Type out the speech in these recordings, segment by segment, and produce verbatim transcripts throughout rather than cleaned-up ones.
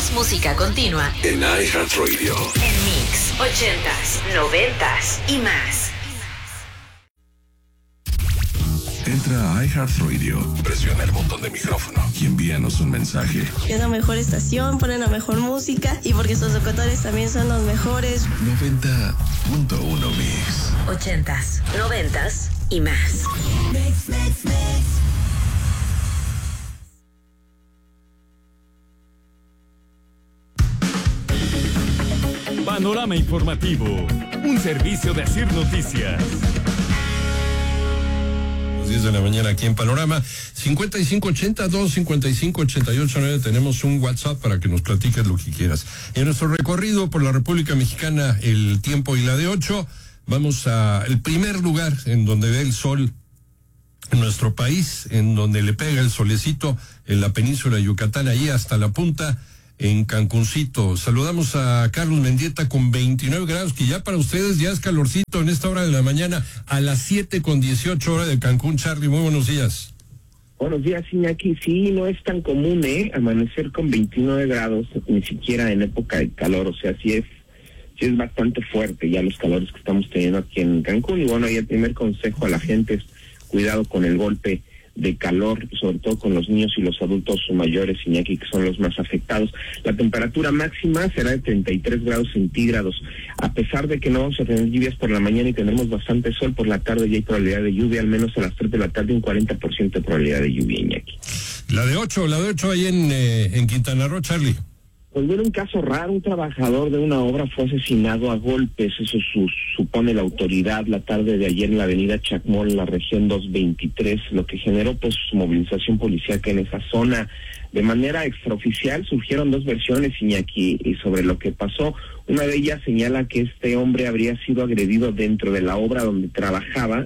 Más música continua en iHeartRadio. En Mix, ochentas, noventas y más. Entra a iHeartRadio, presiona el botón de micrófono y envíanos un mensaje. Es la mejor estación, ponen la mejor música y porque sus locutores también son los mejores. noventa punto uno Mix. Ochentas, noventas y más. Mix, mix, mix. Panorama Informativo, un servicio de Asir Noticias. diez de la mañana aquí en Panorama. Cincuenta y cinco ochenta, dos cincuenta y cinco ochenta y ocho nueve. Tenemos un WhatsApp para que nos platiques lo que quieras. En nuestro recorrido por la República Mexicana, el tiempo y la de ocho, vamos a el primer lugar en donde ve el sol en nuestro país, en donde le pega el solecito en la península de Yucatán, ahí hasta la punta, en Cancuncito. Saludamos a Carlos Mendieta con veintinueve grados, que ya para ustedes ya es calorcito en esta hora de la mañana, a las siete con dieciocho hora de Cancún. Charlie, muy buenos días. Buenos días, Iñaki. Sí, no es tan común, ¿eh? Amanecer con veintinueve grados, ni siquiera en época de calor, o sea, sí es, sí es bastante fuerte ya los calores que estamos teniendo aquí en Cancún. Y bueno, ahí el primer consejo a la gente es cuidado con el golpe de calor, sobre todo con los niños y los adultos mayores, Iñaki, que son los más afectados. La temperatura máxima será de treinta y tres grados centígrados. A pesar de que no vamos a tener lluvias por la mañana y tendremos bastante sol, por la tarde ya hay probabilidad de lluvia, al menos a las tres de la tarde un cuarenta por ciento de probabilidad de lluvia, Iñaki. La de ocho, la de ocho ahí en, eh, en Quintana Roo, Charlie. Pues bueno, un caso raro, un trabajador de una obra fue asesinado a golpes, eso su, supone la autoridad la tarde de ayer en la avenida Chacmol, en la región doscientos veintitrés, lo que generó pues movilización policiaca en esa zona. De manera extraoficial surgieron dos versiones, Iñaki, y sobre lo que pasó. Una de ellas señala que este hombre habría sido agredido dentro de la obra donde trabajaba,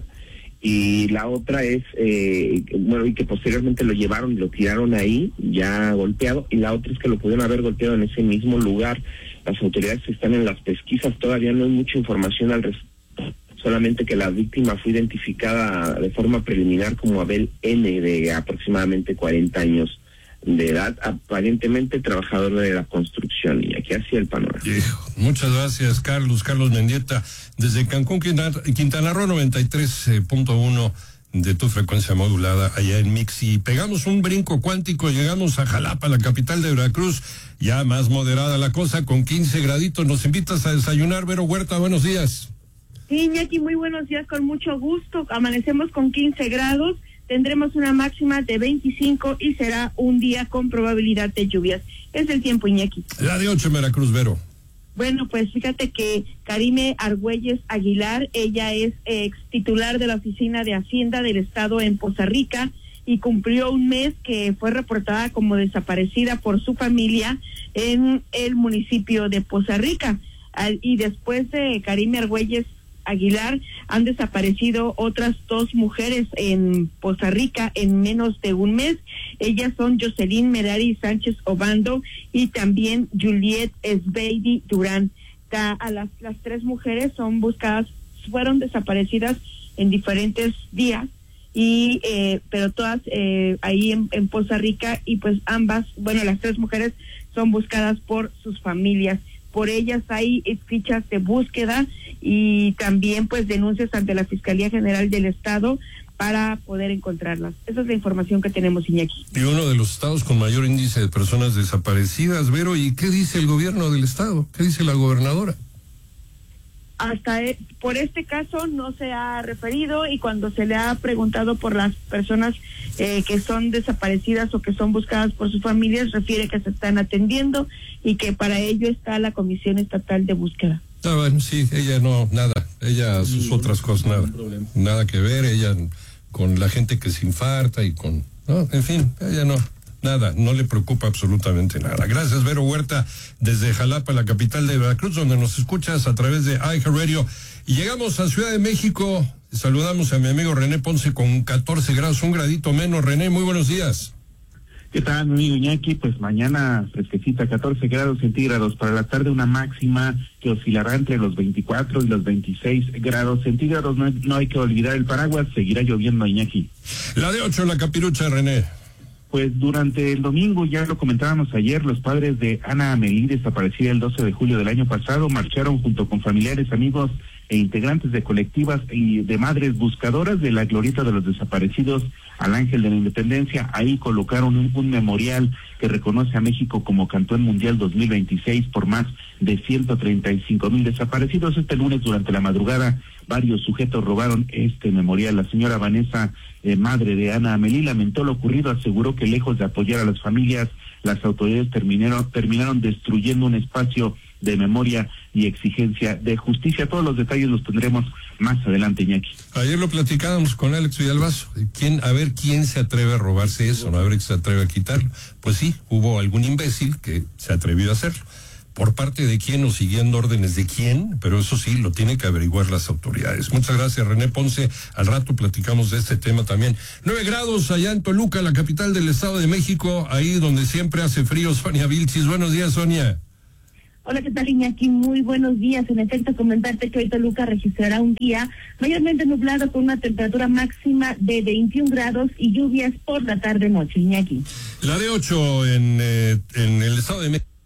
y la otra es, eh, bueno, y que posteriormente lo llevaron y lo tiraron ahí, ya golpeado, y la otra es que lo pudieron haber golpeado en ese mismo lugar. Las autoridades están en las pesquisas, todavía no hay mucha información al respecto, solamente que la víctima fue identificada de forma preliminar como Abel N., de aproximadamente cuarenta años de edad, aparentemente trabajador de la construcción, y aquí hacía el panorama. Hijo, muchas gracias, Carlos, Carlos Mendieta, desde Cancún, Quintana, Quintana Roo, noventa y tres punto uno de tu frecuencia modulada allá en Mix, y pegamos un brinco cuántico, llegamos a Jalapa, la capital de Veracruz, ya más moderada la cosa, con quince graditos. Nos invitas a desayunar, Vero Huerta, buenos días. Sí, Iñaki, muy buenos días, con mucho gusto. Amanecemos con quince grados. Tendremos una máxima de veinticinco y será un día con probabilidad de lluvias. Es el tiempo, Iñaki. La de ocho en Veracruz, Vero. Bueno, pues fíjate que Karime Argüelles Aguilar, ella es ex titular de la Oficina de Hacienda del Estado en Poza Rica y cumplió un mes que fue reportada como desaparecida por su familia en el municipio de Poza Rica. Y después de Karime Argüelles Aguilar, han desaparecido otras dos mujeres en Poza Rica en menos de un mes. Ellas son Jocelyn Merari Sánchez Obando y también Juliet Esbeidi Durán. Ta, a las, las tres mujeres son buscadas, fueron desaparecidas en diferentes días, y eh, pero todas eh, ahí en, en Poza Rica, y pues ambas, bueno, las tres mujeres son buscadas por sus familias. Por ellas hay fichas de búsqueda y también pues denuncias ante la Fiscalía General del Estado para poder encontrarlas. Esa es la información que tenemos, Iñaki. Y uno de los estados con mayor índice de personas desaparecidas, Vero, ¿y qué dice el gobierno del estado? ¿Qué dice la gobernadora? Hasta eh, por este caso no se ha referido, y cuando se le ha preguntado por las personas eh, que son desaparecidas o que son buscadas por sus familias, refiere que se están atendiendo y que para ello está la Comisión Estatal de Búsqueda. Ah, bueno, sí, ella no, nada, ella sus otras cosas, nada, nada que ver, ella con la gente que se infarta y con, no, en fin, ella no, nada, no le preocupa absolutamente nada. Gracias, Vero Huerta, desde Jalapa, la capital de Veracruz, donde nos escuchas a través de iHeartRadio. Y llegamos a Ciudad de México, saludamos a mi amigo René Ponce con catorce grados, un gradito menos. René, muy buenos días. ¿Qué tal, mi amigo Iñaki? Pues mañana fresquecita, catorce grados centígrados. Para la tarde una máxima que oscilará entre los veinticuatro y los veintiséis grados centígrados. No, no hay que olvidar el paraguas, seguirá lloviendo, Iñaki. La de ocho, la capirucha, René. Pues durante el domingo, ya lo comentábamos ayer, los padres de Ana Amelí, desaparecida el doce de julio del año pasado, marcharon junto con familiares, amigos e integrantes de colectivas y de madres buscadoras de la glorieta de los desaparecidos al Ángel de la Independencia. Ahí colocaron un, un memorial que reconoce a México como campeón mundial dos mil veintiséis por más de ciento treinta y cinco mil desaparecidos. Este lunes, durante la madrugada, varios sujetos robaron este memorial. La señora Vanessa, eh, madre de Ana Amelí, lamentó lo ocurrido, aseguró que lejos de apoyar a las familias, las autoridades terminaron, terminaron destruyendo un espacio de memoria y exigencia de justicia. Todos los detalles los tendremos más adelante, Iñaki. Ayer lo platicábamos con Alex Villalbazo. ¿Quién, a ver quién se atreve a robarse eso, ¿no? A ver quién se atreve a quitarlo. Pues sí, hubo algún imbécil que se atrevió a hacerlo. ¿Por parte de quién o siguiendo órdenes de quién? Pero eso sí, lo tienen que averiguar las autoridades. Muchas gracias, René Ponce. Al rato platicamos de este tema también. Nueve grados allá en Toluca, la capital del Estado de México, ahí donde siempre hace frío. Sonia Vilchis, buenos días, Sonia. Hola, ¿qué tal, Iñaki? Muy buenos días. En efecto, comentarte que hoy Toluca registrará un día mayormente nublado con una temperatura máxima de veintiún grados y lluvias por la tarde-noche, Iñaki. La de ocho en, eh, en el Estado de México.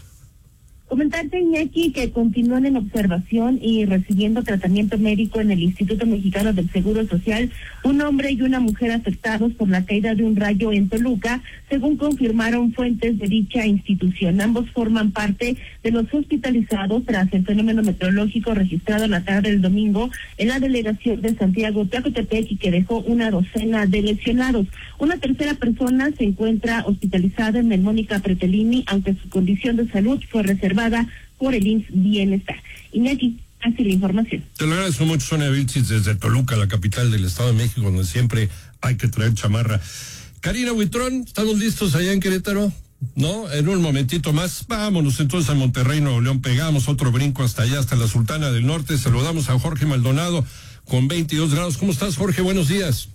Comentarte, Iñaki, que continúan en observación y recibiendo tratamiento médico en el Instituto Mexicano del Seguro Social un hombre y una mujer afectados por la caída de un rayo en Toluca, según confirmaron fuentes de dicha institución. Ambos forman parte de los hospitalizados tras el fenómeno meteorológico registrado la tarde del domingo en la delegación de Santiago Tlacotepec y que dejó una docena de lesionados. Una tercera persona se encuentra hospitalizada en el Mónica Pretelini, aunque su condición de salud fue reservada por el I M S S Bienestar. Iñaki, así la información. Te lo agradezco mucho, Sonia Vilchis, desde Toluca, la capital del Estado de México, donde siempre hay que traer chamarra. Karina Buitrón, ¿estamos listos allá en Querétaro? ¿No? En un momentito más, vámonos entonces a Monterrey, Nuevo León, pegamos otro brinco hasta allá, hasta la Sultana del Norte. Saludamos a Jorge Maldonado con veintidós grados. ¿Cómo estás, Jorge? Buenos días.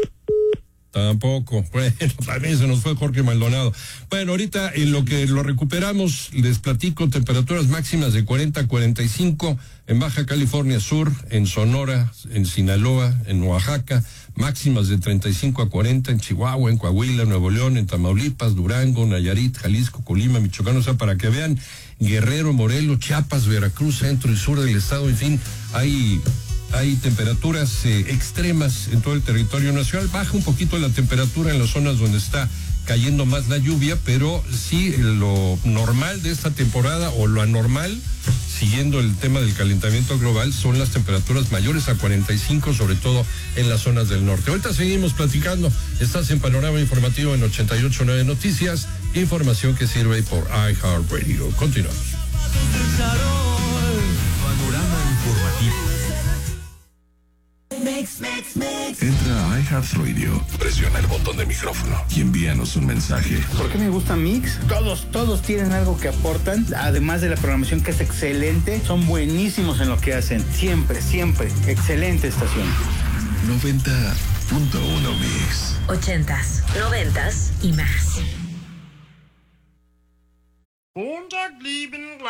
Tampoco, bueno, también se nos fue Jorge Maldonado. Bueno, ahorita en lo que lo recuperamos, les platico temperaturas máximas de cuarenta a cuarenta y cinco en Baja California Sur, en Sonora, en Sinaloa, en Oaxaca, máximas de treinta y cinco a cuarenta en Chihuahua, en Coahuila, Nuevo León, en Tamaulipas, Durango, Nayarit, Jalisco, Colima, Michoacán, o sea, para que vean, Guerrero, Morelos, Chiapas, Veracruz, centro y sur del estado, en fin, hay... Hay temperaturas eh, extremas en todo el territorio nacional. Baja un poquito la temperatura en las zonas donde está cayendo más la lluvia, pero sí lo normal de esta temporada o lo anormal, siguiendo el tema del calentamiento global, son las temperaturas mayores a cuarenta y cinco, sobre todo en las zonas del norte. Ahorita seguimos platicando. Estás en Panorama Informativo en ochenta y ocho punto nueve Noticias, información que sirve por iHeartRadio. Continuamos. Panorama Informativo. Entra a iHeartRadio, presiona el botón de micrófono y envíanos un mensaje. ¿Por qué me gusta Mix? Todos, todos tienen algo que aportan, además de la programación que es excelente, son buenísimos en lo que hacen, siempre, siempre, excelente estación. noventa punto uno Mix. Ochentas, noventas y más.